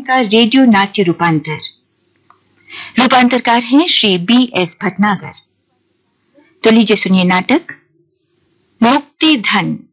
का रेडियो नाट्य रूपांतर। रूपांतरकार हैं श्री B.S. भटनागर। तो लीजिए सुनिए नाटक मुक्ति धन।